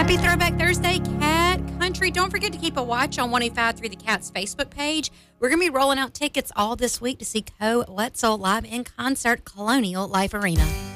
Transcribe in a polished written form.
Happy Throwback Thursday, Cat Country. Don't forget to keep a watch on 105.3 The Cat's Facebook page. We're going to be rolling out tickets all this week to see Co. Wetzel live in concert, Colonial Life Arena.